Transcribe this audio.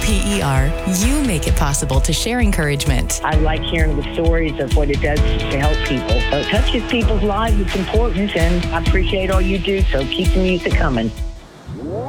WPER, you make it possible to share encouragement. I like hearing the stories of what it does to help people. So it touches people's lives. It's important, and I appreciate all you do, so keep the music coming.